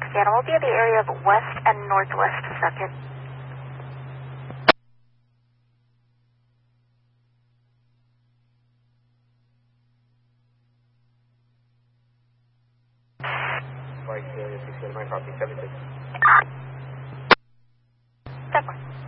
scan. We'll be in the area of west and northwest 2nd. Mike, 6 copy, 76. That one.